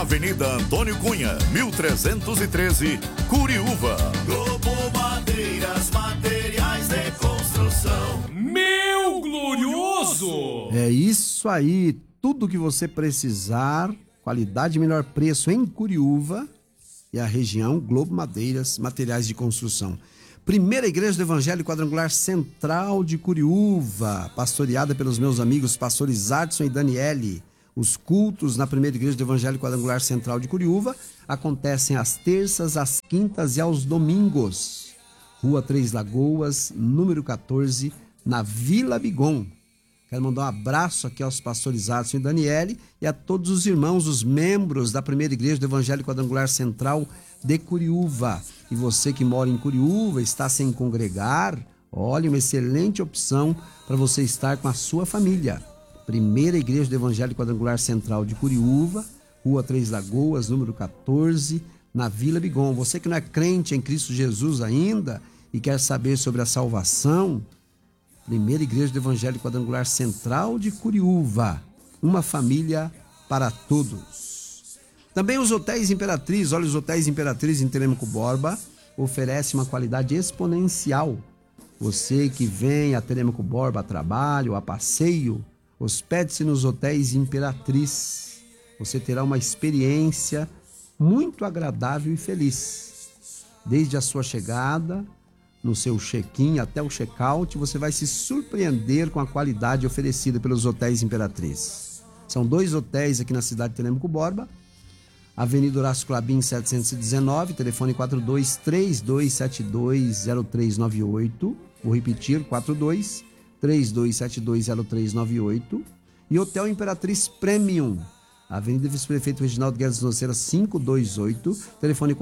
Avenida Antônio Cunha, 1313, Curiúva. Globo Madeiras, materiais de construção. Meu glorioso! É isso aí, tudo que você precisar, qualidade e melhor preço em Curiúva e a região, Globo Madeiras, materiais de construção. Primeira Igreja do Evangelho Quadrangular Central de Curiúva, pastoreada pelos meus amigos pastores Adson e Daniele. Os cultos na Primeira Igreja do Evangelho Quadrangular Central de Curiúva acontecem às terças, às quintas e aos domingos. Rua Três Lagoas, número 14, na Vila Bigon. Quero mandar um abraço aqui aos pastores Adson e Daniele e a todos os irmãos, os membros da Primeira Igreja do Evangelho Quadrangular Central de Curiúva. E você que mora em Curiúva, está sem congregar, olha, uma excelente opção para você estar com a sua família. Primeira Igreja do Evangelho Quadrangular Central de Curiúva, Rua Três Lagoas, número 14, na Vila Bigon. Você que não é crente em Cristo Jesus ainda e quer saber sobre a salvação, Primeira Igreja do Evangelho Quadrangular Central de Curiúva, uma família para todos. Também os Hotéis Imperatriz, olha, os Hotéis Imperatriz em Telêmaco Borba oferece uma qualidade exponencial. Você que vem a Telêmaco Borba a trabalho, a passeio, hospede-se nos Hotéis Imperatriz. Você terá uma experiência muito agradável e feliz. Desde a sua chegada, no seu check-in até o check-out, você vai se surpreender com a qualidade oferecida pelos Hotéis Imperatriz. São 2 hotéis aqui na cidade de Telêmaco Borba, Avenida Horácio Clabin 719, telefone 42-3272-0398, vou repetir, 42-3272-0398, e Hotel Imperatriz Premium, Avenida Vice-Prefeito Reginaldo Guedes Noceira 528, telefone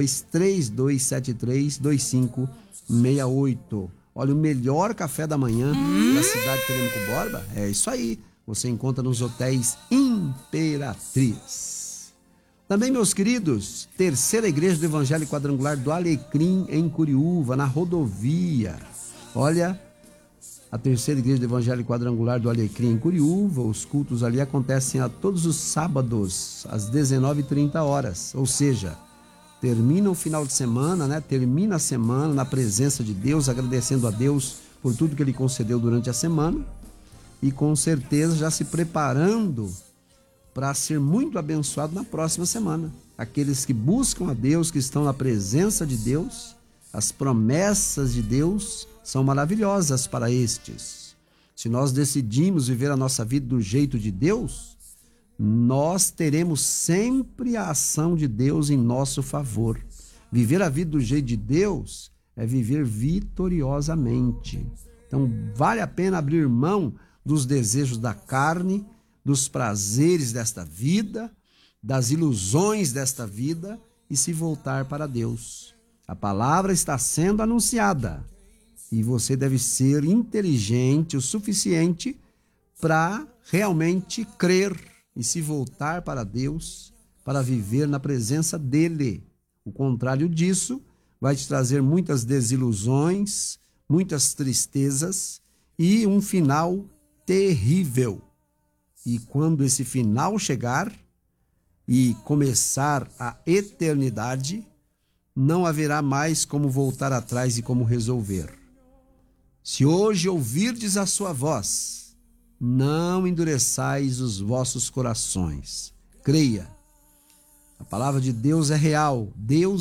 42-3273-2568. Olha, o melhor café da manhã da cidade de Telêmaco Borba, é isso aí, você encontra nos Hotéis Imperatriz. Também, meus queridos, Terceira Igreja do Evangelho Quadrangular do Alecrim, em Curiúva, na rodovia. Olha, a Terceira Igreja do Evangelho Quadrangular do Alecrim, em Curiúva, os cultos ali acontecem a todos os sábados, às 19h30, ou seja, termina o final de semana, né? Termina a semana na presença de Deus, agradecendo a Deus por tudo que Ele concedeu durante a semana e com certeza já se preparando para ser muito abençoado na próxima semana. Aqueles que buscam a Deus, que estão na presença de Deus, as promessas de Deus são maravilhosas para estes. Se nós decidimos viver a nossa vida do jeito de Deus, nós teremos sempre a ação de Deus em nosso favor. Viver a vida do jeito de Deus é viver vitoriosamente. Então, vale a pena abrir mão dos desejos da carne, dos prazeres desta vida, das ilusões desta vida e se voltar para Deus. A palavra está sendo anunciada e você deve ser inteligente o suficiente para realmente crer e se voltar para Deus, para viver na presença dEle. O contrário disso vai te trazer muitas desilusões, muitas tristezas e um final terrível. E quando esse final chegar e começar a eternidade, não haverá mais como voltar atrás e como resolver. Se hoje ouvirdes a sua voz, não endureçais os vossos corações. Creia, a palavra de Deus é real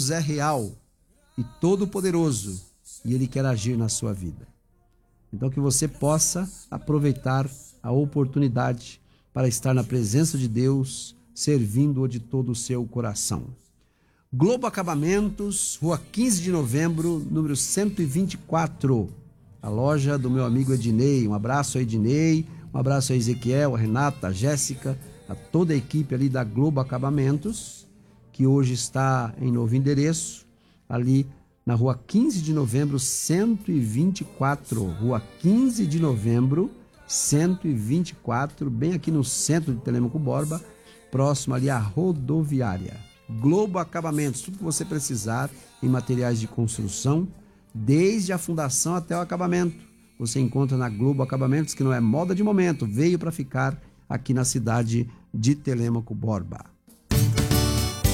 e todo-poderoso, e Ele quer agir na sua vida. Então que você possa aproveitar a oportunidade para estar na presença de Deus, servindo-o de todo o seu coração. Globo Acabamentos, Rua 15 de Novembro, número 124, a loja do meu amigo Ednei. Um abraço a Ednei, um abraço a Ezequiel, a Renata, a Jéssica, a toda a equipe ali da Globo Acabamentos, que hoje está em novo endereço, ali na Rua 15 de Novembro, 124, Rua 15 de Novembro, 124, bem aqui no centro de Telêmaco Borba, próximo ali à rodoviária. Globo Acabamentos, tudo que você precisar em materiais de construção, desde a fundação até o acabamento. Você encontra na Globo Acabamentos, que não é moda de momento, veio para ficar aqui na cidade de Telêmaco Borba.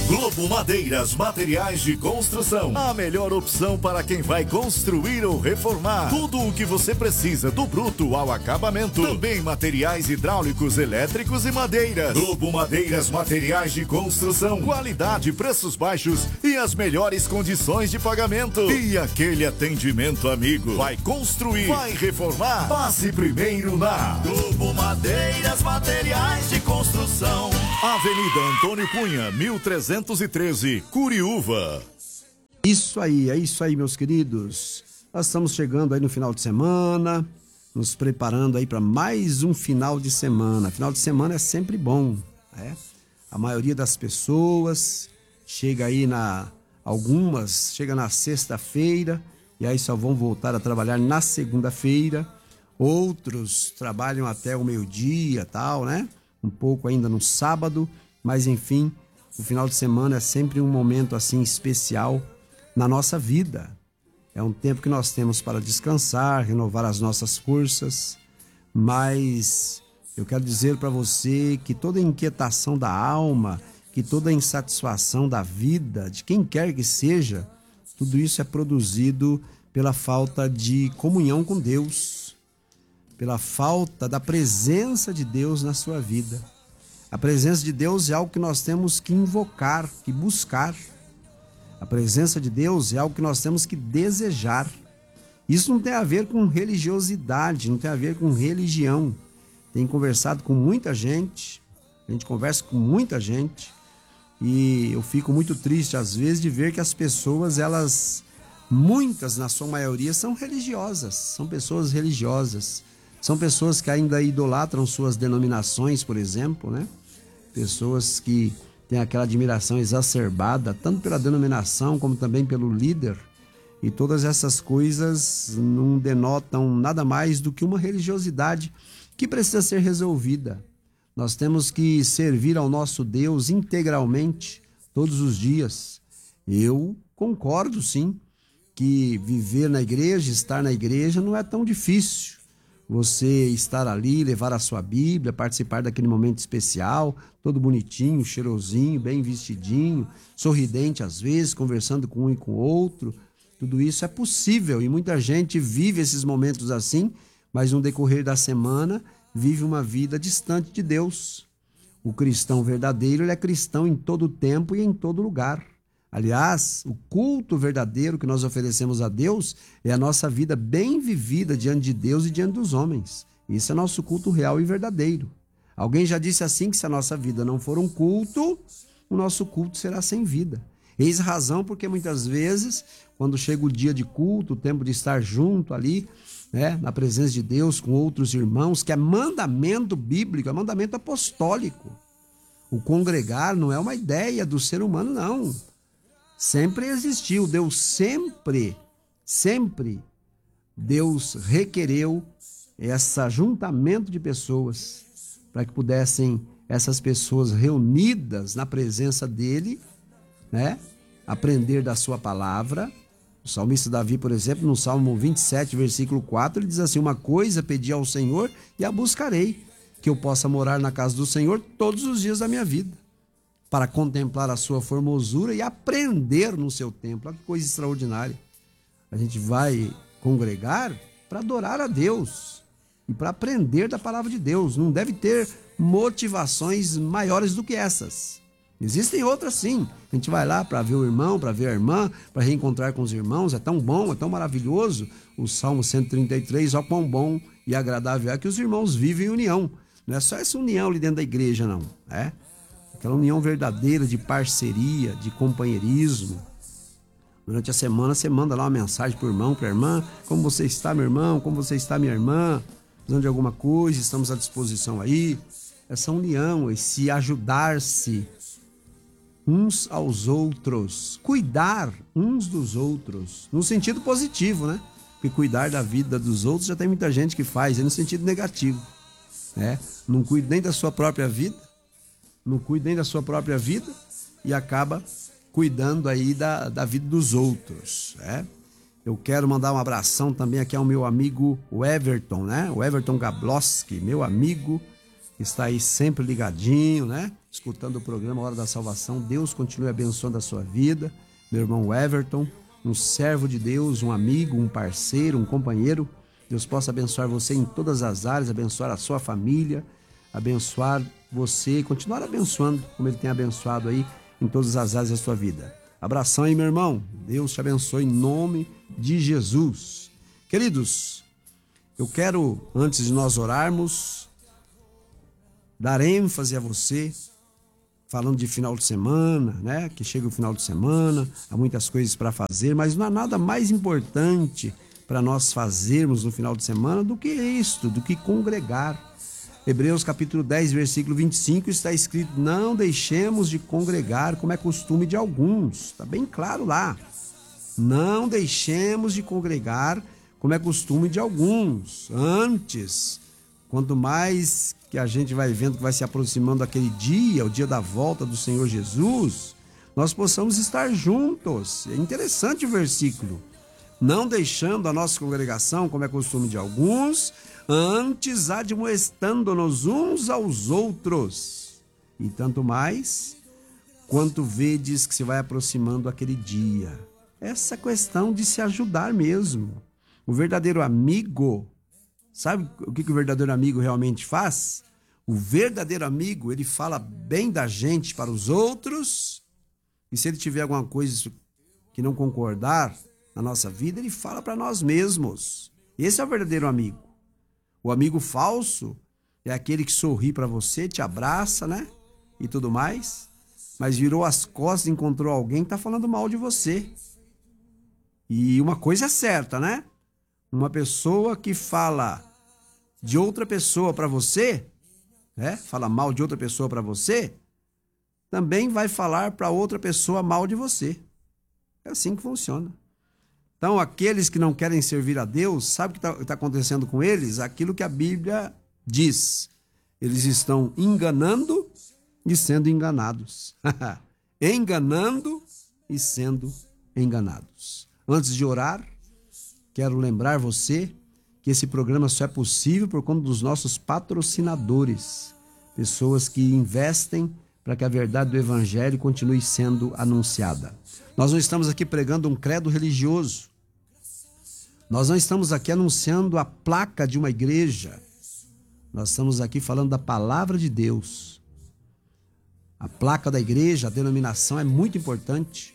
Globo Madeiras, materiais de construção. A melhor opção para quem vai construir ou reformar. Tudo o que você precisa, do bruto ao acabamento. Também materiais hidráulicos, elétricos e madeiras. Globo Madeiras, materiais de construção. Qualidade, preços baixos e as melhores condições de pagamento. E aquele atendimento amigo. Vai construir, vai reformar? Passe primeiro na Globo Madeiras, materiais de construção. Avenida Antônio Cunha, 1313, Curiúva. É isso aí, meus queridos. Nós estamos chegando aí no final de semana, nos preparando aí para mais um final de semana. Final de semana é sempre bom, né? A maioria das pessoas chega aí algumas chega na sexta-feira e aí só vão voltar a trabalhar na segunda-feira. Outros trabalham até o meio-dia, tal, né? Um pouco ainda no sábado, mas enfim, o final de semana é sempre um momento assim especial na nossa vida. É um tempo que nós temos para descansar, renovar as nossas forças, mas eu quero dizer para você que toda inquietação da alma, que toda insatisfação da vida, de quem quer que seja, tudo isso é produzido pela falta de comunhão com Deus, pela falta da presença de Deus na sua vida. A presença de Deus é algo que nós temos que invocar, que buscar. A presença de Deus é algo que nós temos que desejar. Isso não tem a ver com religiosidade, não tem a ver com religião. Tenho conversado com muita gente, a gente conversa com muita gente e eu fico muito triste às vezes de ver que as pessoas, muitas na sua maioria, são religiosas, são pessoas religiosas. São pessoas que ainda idolatram suas denominações, por exemplo, né? Pessoas que têm aquela admiração exacerbada, tanto pela denominação como também pelo líder. E todas essas coisas não denotam nada mais do que uma religiosidade que precisa ser resolvida. Nós temos que servir ao nosso Deus integralmente, todos os dias. Eu concordo, sim, que viver na igreja, estar na igreja não é tão difícil. Você estar ali, levar a sua Bíblia, participar daquele momento especial, todo bonitinho, cheirosinho, bem vestidinho, sorridente às vezes, conversando com um e com o outro. Tudo isso é possível e muita gente vive esses momentos assim, mas no decorrer da semana vive uma vida distante de Deus. O cristão verdadeiro, ele é cristão em todo tempo e em todo lugar. Aliás, o culto verdadeiro que nós oferecemos a Deus é a nossa vida bem vivida diante de Deus e diante dos homens. Isso é nosso culto real e verdadeiro. Alguém já disse assim que se a nossa vida não for um culto, o nosso culto será sem vida. Eis a razão porque muitas vezes, quando chega o dia de culto, o tempo de estar junto ali, né, na presença de Deus com outros irmãos, que é mandamento bíblico, é mandamento apostólico. O congregar não é uma ideia do ser humano, não. Sempre existiu, Deus sempre, Deus requereu esse ajuntamento de pessoas para que pudessem essas pessoas reunidas na presença dele, né, aprender da sua palavra. O salmista Davi, por exemplo, no Salmo 27, versículo 4, ele diz assim: uma coisa pedi ao Senhor e a buscarei, que eu possa morar na casa do Senhor todos os dias da minha vida, para contemplar a sua formosura e aprender no seu templo. Olha que coisa extraordinária. A gente vai congregar para adorar a Deus e para aprender da palavra de Deus. Não deve ter motivações maiores do que essas. Existem outras sim. A gente vai lá para ver o irmão, para ver a irmã, para reencontrar com os irmãos. É tão bom, é tão maravilhoso. O Salmo 133, ó quão bom e agradável é que os irmãos vivem em união. Não é só essa união ali dentro da igreja, não. É aquela união verdadeira de parceria, de companheirismo. Durante a semana você manda lá uma mensagem para o irmão, para a irmã: como você está, meu irmão? Como você está, minha irmã? Precisando de alguma coisa? Estamos à disposição aí. Essa união, esse ajudar-se uns aos outros, cuidar uns dos outros, no sentido positivo, né? Porque cuidar da vida dos outros já tem muita gente que faz, é no sentido negativo, né? Não cuida nem da sua própria vida, e acaba cuidando aí da vida dos outros, né? Eu quero mandar um abração também aqui ao meu amigo o Everton, né? O Everton Gabloski, meu amigo, que está aí sempre ligadinho, né? escutando o programa Hora da Salvação. Deus continue abençoando a sua vida. Meu irmão Everton, um servo de Deus, um amigo, um parceiro, um companheiro. Deus possa abençoar você em todas as áreas, abençoar a sua família, abençoar você e continuar abençoando como Ele tem abençoado aí em todas as áreas da sua vida. Abração aí, meu irmão. Deus te abençoe em nome de Jesus. Queridos, eu quero, antes de nós orarmos, dar ênfase a você, falando de final de semana, né? Que chega o final de semana, há muitas coisas para fazer, mas não há nada mais importante para nós fazermos no final de semana do que isto, do que congregar. Hebreus capítulo 10, versículo 25 está escrito: não deixemos de congregar como é costume de alguns. Está bem claro lá. Não deixemos de congregar como é costume de alguns. Antes, quanto mais que a gente vai vendo que vai se aproximando aquele dia, o dia da volta do Senhor Jesus, nós possamos estar juntos. É interessante o versículo. Não deixando a nossa congregação, como é costume de alguns, antes admoestando-nos uns aos outros. E tanto mais, quanto vedes que se vai aproximando aquele dia. Essa questão de se ajudar mesmo. O verdadeiro amigo, sabe o que o verdadeiro amigo realmente faz? O verdadeiro amigo, ele fala bem da gente para os outros, e se ele tiver alguma coisa que não concordar na nossa vida, ele fala para nós mesmos. Esse é o verdadeiro amigo. O amigo falso é aquele que sorri para você, te abraça, né? E tudo mais, mas virou as costas e encontrou alguém que está falando mal de você. E uma coisa é certa, né? Uma pessoa que fala de outra pessoa para você, né? Fala mal de outra pessoa para você, também vai falar para outra pessoa mal de você. É assim que funciona. Então, aqueles que não querem servir a Deus, sabe o que está acontecendo com eles? Aquilo que a Bíblia diz. Eles estão enganando e sendo enganados. Enganando e sendo enganados. Antes de orar, quero lembrar você que esse programa só é possível por conta dos nossos patrocinadores. Pessoas que investem para que a verdade do Evangelho continue sendo anunciada. Nós não estamos aqui pregando um credo religioso. Nós não estamos aqui anunciando a placa de uma igreja. Nós estamos aqui falando da palavra de Deus. A placa da igreja, a denominação é muito importante,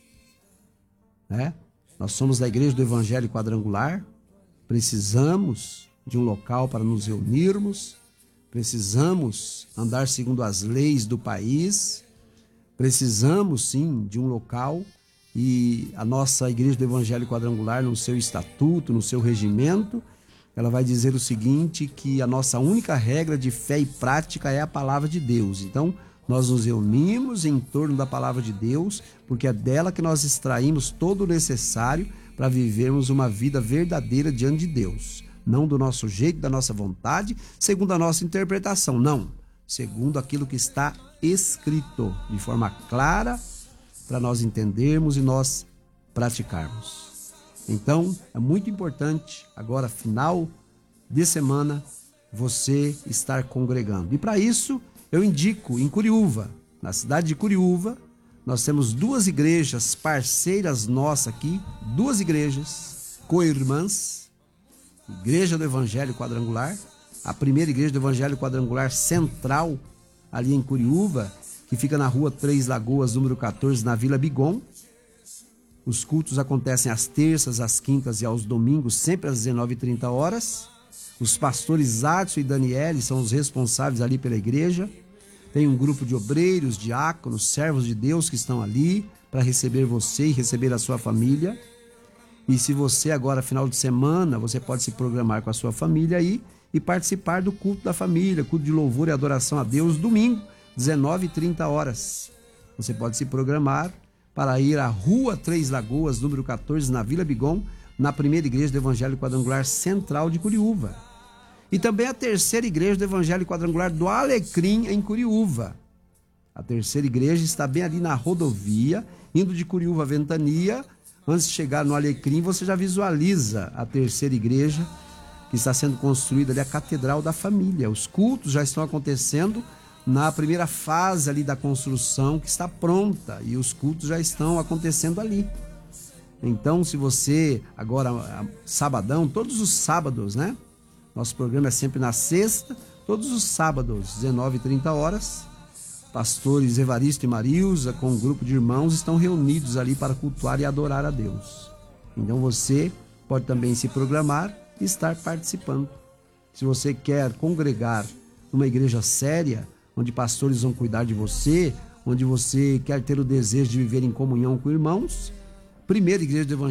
né? Nós somos da Igreja do Evangelho Quadrangular. Precisamos de um local para nos reunirmos. Precisamos andar segundo as leis do país. Precisamos, sim, de um local. E a nossa Igreja do Evangelho Quadrangular, no seu estatuto, no seu regimento, ela vai dizer o seguinte, que a nossa única regra de fé e prática é a palavra de Deus. Então, nós nos reunimos em torno da palavra de Deus, porque é dela que nós extraímos todo o necessário para vivermos uma vida verdadeira diante de Deus. Não do nosso jeito, da nossa vontade, segundo a nossa interpretação, não. Segundo aquilo que está escrito, de forma clara, para nós entendermos e nós praticarmos. Então, é muito importante, agora, final de semana, você estar congregando. E para isso, eu indico em Curiúva, na cidade de Curiúva, nós temos duas igrejas parceiras nossas aqui, duas igrejas co-irmãs, Igreja do Evangelho Quadrangular, a primeira Igreja do Evangelho Quadrangular Central, ali em Curiúva, que fica na rua Três Lagoas, número 14, na Vila Bigon. Os cultos acontecem às terças, às quintas e aos domingos, sempre às 19h30. Os pastores Adson e Daniele são os responsáveis ali pela igreja. Tem um grupo de obreiros, diáconos, servos de Deus que estão ali para receber você e receber a sua família. E se você agora, final de semana, você pode se programar com a sua família aí e participar do culto da família, culto de louvor e adoração a Deus, domingo, 19h30. Você pode se programar para ir à Rua Três Lagoas, número 14, na Vila Bigon, na primeira Igreja do Evangelho Quadrangular Central de Curiúva. E também a terceira Igreja do Evangelho Quadrangular do Alecrim, em Curiúva. A terceira igreja está bem ali na rodovia, indo de Curiúva a Ventania. Antes de chegar no Alecrim, você já visualiza a terceira igreja, que está sendo construída ali, a Catedral da Família. Os cultos já estão acontecendo na primeira fase ali da construção, que está pronta, e os cultos já estão acontecendo ali. Então, se você, agora, sabadão, todos os sábados, né? Nosso programa é sempre na sexta, todos os sábados, 19h30, pastores Evaristo e Marilza, com um grupo de irmãos, estão reunidos ali para cultuar e adorar a Deus. Então, você pode também se programar e estar participando. Se você quer congregar numa igreja séria, onde pastores vão cuidar de você, onde você quer ter o desejo de viver em comunhão com irmãos, Primeira Igreja do Evangelho